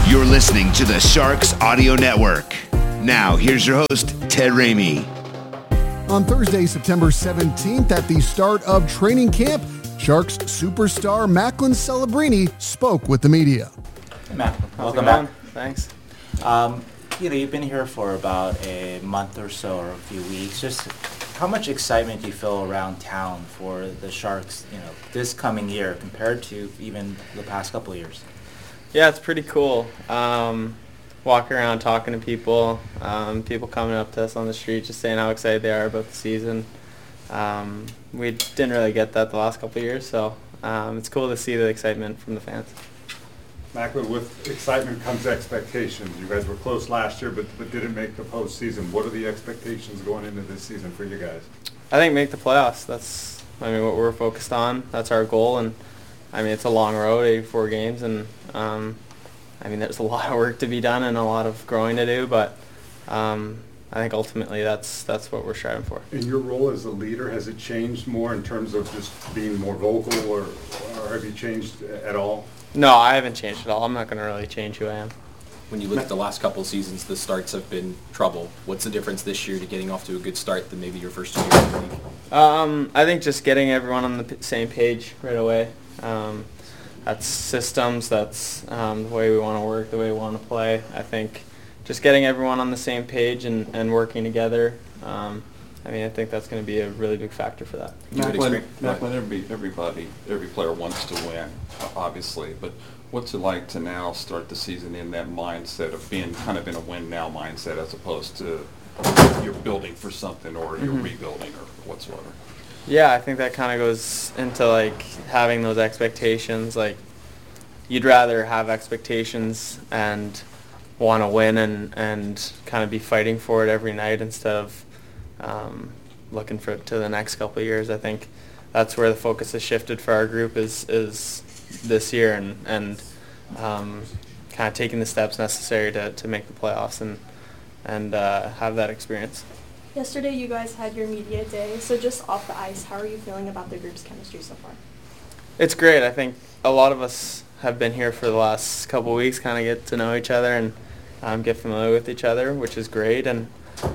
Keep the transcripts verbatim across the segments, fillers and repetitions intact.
You're listening to the Sharks Audio Network. Now, here's your host, Ted Ramey. On Thursday, September seventeenth, at the start of training camp, Sharks superstar Macklin Celebrini spoke with the media. Hey, Macklin. Welcome back. Thanks. Um, you know, you've been here for about a month or so, or a few weeks. Just how much excitement do you feel around town for the Sharks, you know, this coming year compared to even the past couple of years? Yeah, it's pretty cool. Um, walking around talking to people, um, people coming up to us on the street just saying how excited they are about the season. Um, we didn't really get that the last couple of years, so um, it's cool to see the excitement from the fans. Macklin, with excitement comes expectations. You guys were close last year, but, but didn't make the postseason. What are the expectations going into this season for you guys? I think make the playoffs. That's, I mean, what we're focused on. That's our goal, and I mean, it's a long road, eighty-four games, and um, I mean, there's a lot of work to be done and a lot of growing to do, but um, I think ultimately that's that's what we're striving for. In your role as a leader, has it changed more in terms of just being more vocal, or, or have you changed at all? No, I haven't changed at all. I'm not going to really change who I am. When you look at the last couple of seasons, the starts have been trouble. What's the difference this year to getting off to a good start than maybe your first two years in the league? Um, I think just getting everyone on the p- same page right away. Um, that's systems, that's um, the way we want to work, the way we want to play. I think just getting everyone on the same page and, and working together, um, I mean, I think that's going to be a really big factor for that. Macklin, Macklin, every, everybody, every player wants to win, obviously, but what's it like to now start the season in that mindset of being kind of in a win-now mindset as opposed to you're building for something or you're mm-hmm. rebuilding or whatsoever? Yeah, I think that kind of goes into, like, having those expectations. Like, you'd rather have expectations and want to win and, and kind of be fighting for it every night instead of um, looking for to the next couple of years. I think that's where the focus has shifted for our group is is this year and, and um, kind of taking the steps necessary to, to make the playoffs and, and uh, have that experience. Yesterday you guys had your media day, so just off the ice, how are you feeling about the group's chemistry so far? It's great. I think a lot of us have been here for the last couple of weeks, kind of get to know each other and um, get familiar with each other, which is great. And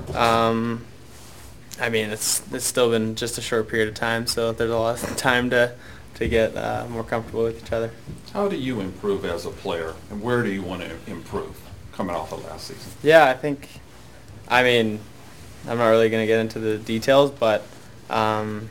um, I mean, it's it's still been just a short period of time, so there's a lot of time to to get uh, more comfortable with each other. How do you improve as a player, and where do you want to improve coming off of last season? Yeah, I think, I mean, I'm not really going to get into the details, but um,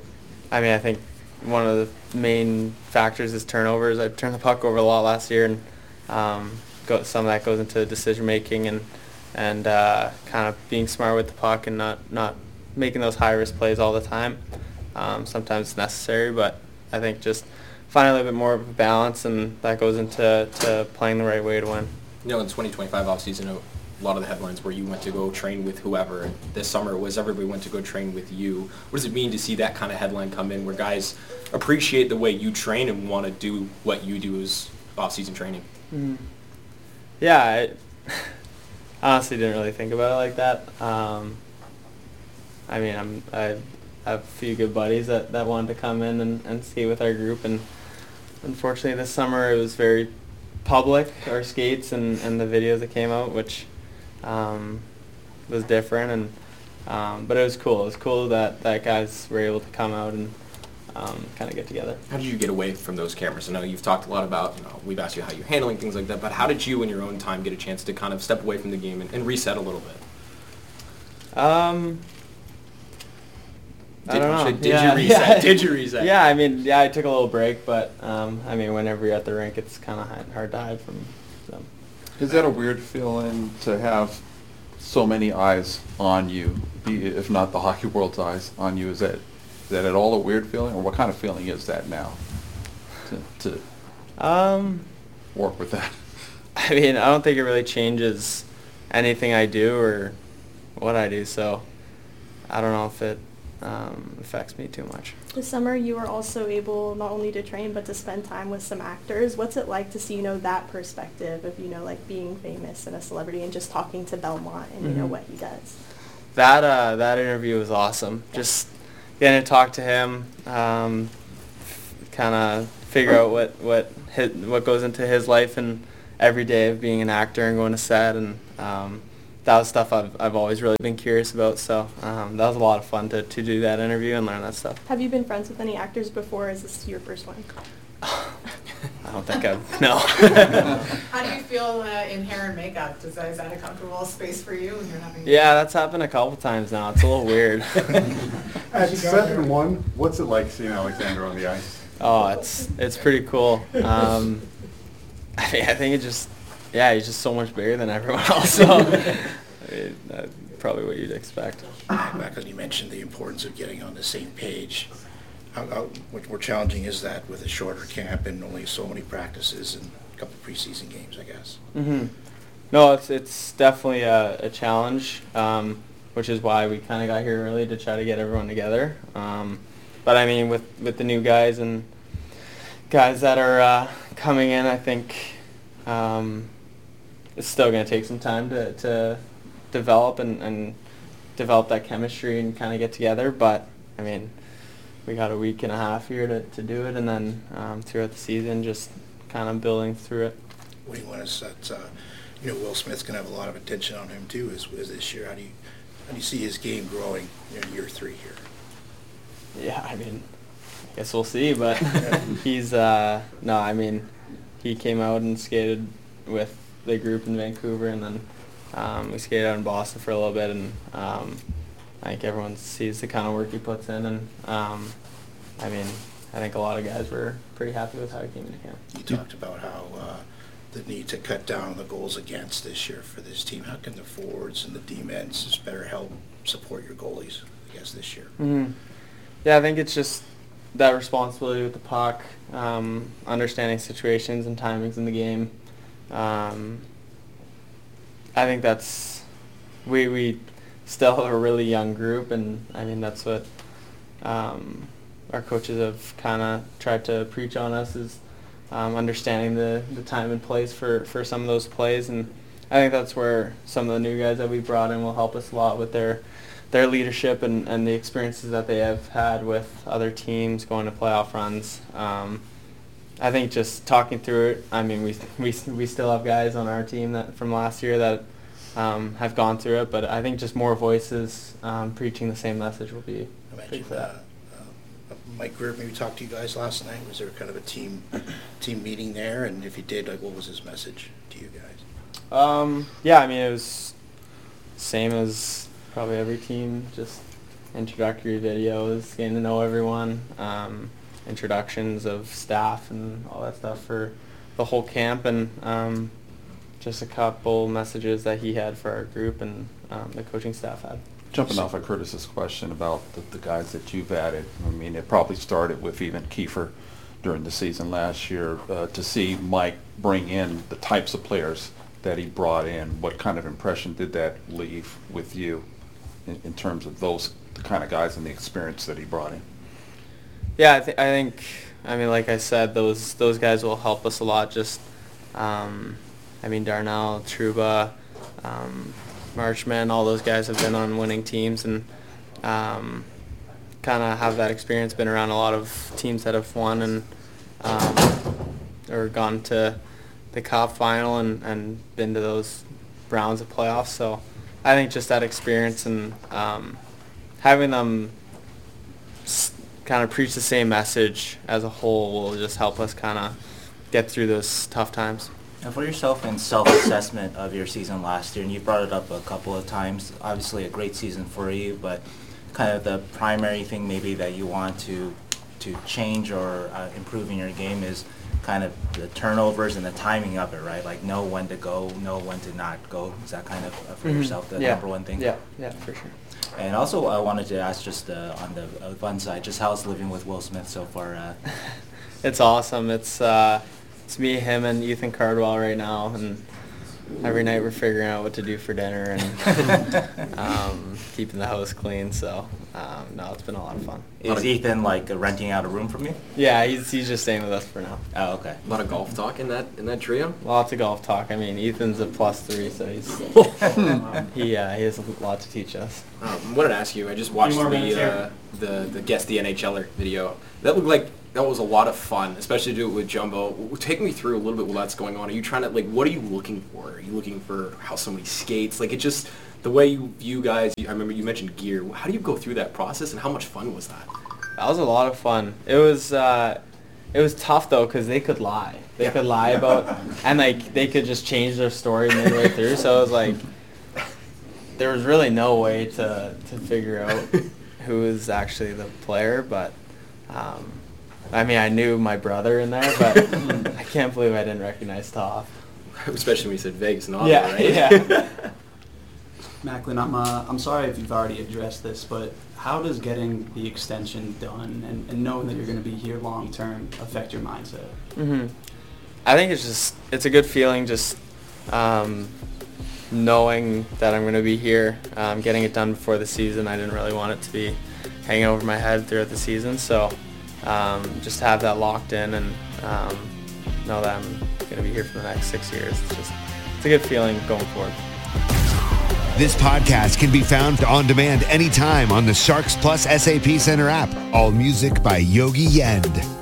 I mean, I think one of the main factors is turnovers. I turned the puck over a lot last year, and um, go, some of that goes into decision making and and uh, kind of being smart with the puck and not not making those high risk plays all the time. Um, sometimes it's necessary, but I think just finding a little bit more of a balance, and that goes into to playing the right way to win. You know, in the twenty twenty-five offseason, a lot of the headlines where you went to go train with whoever. And this summer was everybody went to go train with you. What does it mean to see that kind of headline come in where guys appreciate the way you train and want to do what you do as off-season training? Mm-hmm. Yeah, I honestly didn't really think about it like that. Um, I mean, I'm, I have a few good buddies that, that wanted to come in and, and skate with our group, and unfortunately this summer it was very public, our skates and, and the videos that came out, which um, was different, and um, but it was cool. It was cool that, that guys were able to come out and um, kind of get together. How did you get away from those cameras? I know you've talked a lot about, you know, we've asked you how you're handling things like that, but how did you in your own time get a chance to kind of step away from the game and, and reset a little bit? Um, Did, I don't know. Did yeah, you reset? Yeah. Did you reset? Yeah, I mean, yeah, I took a little break, but um, I mean, whenever you're at the rink, it's kind of hard to hide from them. Is that a weird feeling to have so many eyes on you, be- if not the hockey world's eyes on you? Is that is that at all a weird feeling, or what kind of feeling is that now to, to um, work with that? I mean, I don't think it really changes anything I do or what I do, so I don't know if it um, affects me too much. This summer you were also able not only to train but to spend time with some actors. What's it like to see, you know, that perspective of, you know, like being famous and a celebrity and just talking to Belmont and, mm-hmm. you know, what he does? That uh, that interview was awesome. Yeah. Just getting to talk to him, um, kind of figure out what what his, what goes into his life and every day of being an actor and going to set, and um, that was stuff I've I've always really been curious about. So um, that was a lot of fun to, to do that interview and learn that stuff. Have you been friends with any actors before, or is this your first one? I don't think I've, no. How do you feel uh, in hair and makeup? Does that, is that a comfortable space for you when you're having? Yeah, that's happened a couple times now. It's a little weird. At seven one, what's it like seeing Alexander on the ice? Oh, it's it's pretty cool. Um, I mean, I think it just, yeah, he's just so much bigger than everyone else. So, I mean, that's probably what you'd expect. Back when you mentioned the importance of getting on the same page, how, how much more challenging is that with a shorter camp and only so many practices and a couple of preseason games, I guess? Mm-hmm. No, it's it's definitely a, a challenge, um, which is why we kind of got here early to try to get everyone together. Um, but I mean, with, with the new guys and guys that are uh, coming in, I think um, it's still going to take some time to, to develop and, and develop that chemistry and kind of get together. But I mean, we got a week and a half here to, to do it, and then um, throughout the season, just kind of building through it. What do you want us that, uh, you know, Will Smith's going to have a lot of attention on him too as, as this year. How do you how do you see his game growing in year three here? Yeah, I mean, I guess we'll see, but he's, uh, no, I mean, he came out and skated with the group in Vancouver, and then um, we skated out in Boston for a little bit, and um, I think everyone sees the kind of work he puts in, and um, I mean, I think a lot of guys were pretty happy with how he came into camp. You talked about how uh, the need to cut down on the goals against this year for this team. How can the forwards and the D-men's just better help support your goalies, I guess, this year? Mm-hmm. Yeah, I think it's just that responsibility with the puck, um, understanding situations and timings in the game. Um, I think that's, we we still have a really young group, and I mean that's what um, our coaches have kind of tried to preach on us, is um, understanding the, the time and place for, for some of those plays, and I think that's where some of the new guys that we brought in will help us a lot with their their leadership and, and the experiences that they have had with other teams going to playoff runs. Um, I think just talking through it, I mean, we we we still have guys on our team that from last year that um, have gone through it, but I think just more voices um, preaching the same message will be big for that. Uh, uh, Mike Grier maybe talked to you guys last night. Was there kind of a team team meeting there? And if you did, like, what was his message to you guys? Um, yeah, I mean, it was same as probably every team, just introductory videos, getting to know everyone, um, introductions of staff and all that stuff for the whole camp, and um, just a couple messages that he had for our group and um, the coaching staff had. Jumping off of Curtis's question about the, the guys that you've added, I mean, it probably started with even Kiefer during the season last year. Uh, to see Mike bring in the types of players that he brought in, what kind of impression did that leave with you in, in terms of those the kind of guys and the experience that he brought in? Yeah, I, th- I think, I mean, like I said, those those guys will help us a lot. Just, um, I mean, Darnell, Trouba, um, Marchman, all those guys have been on winning teams, and um, kind of have that experience, been around a lot of teams that have won and um, or gone to the Cup final and, and been to those rounds of playoffs. So I think just that experience and um, having them s- kind of preach the same message as a whole will just help us kind of get through those tough times. And for yourself and self-assessment of your season last year, and you brought it up a couple of times, obviously a great season for you, but kind of the primary thing maybe that you want to to change or uh, improve in your game is kind of the turnovers and the timing of it, right? Like know when to go, know when to not go. Is that kind of uh, for mm-hmm. yourself the yeah. number one thing? Yeah, yeah, for sure. And also I wanted to ask just uh, on the uh, fun side, just how's living with Will Smith so far? Uh? It's awesome. It's uh, it's me, him, and Ethan Cardwell right now, and every night we're figuring out what to do for dinner and um, keeping the house clean. So um, no, it's been a lot of fun. Is Ethan like uh, renting out a room from you? Yeah, he's he's just staying with us for now. Oh, okay. A lot of golf talk in that in that trio. Lots of golf talk. I mean, Ethan's a plus three, so he's he uh, he has a lot to teach us. Um, I wanted to ask you. I just watched the uh, the the guest the NHLer video. That looked like that was a lot of fun, especially to do it with Jumbo. Take me through a little bit while that's going on. Are you trying to, like, what are you looking for? Are you looking for how somebody skates? Like, it just, the way you, you guys, I remember you mentioned gear. How do you go through that process, and how much fun was that? That was a lot of fun. It was, uh, it was tough, though, because they could lie. They yeah. could lie about, and, like, they could just change their story midway through. So it was like, there was really no way to, to figure out who was actually the player, but, um, I mean, I knew my brother in there, but I can't believe I didn't recognize Toff. Especially when you said Vegas and all yeah, that, right? Yeah. Macklin, I'm, uh, I'm sorry if you've already addressed this, but how does getting the extension done and, and knowing that you're going to be here long term affect your mindset? Mm-hmm. I think it's just, it's a good feeling just um, knowing that I'm going to be here, um, getting it done before the season. I didn't really want it to be hanging over my head throughout the season, so um, just have that locked in and um, know that I'm going to be here for the next six years. It's just, it's a good feeling going forward. This podcast can be found on demand anytime on the Sharks Plus S A P Center app. All music by Yogi Yend.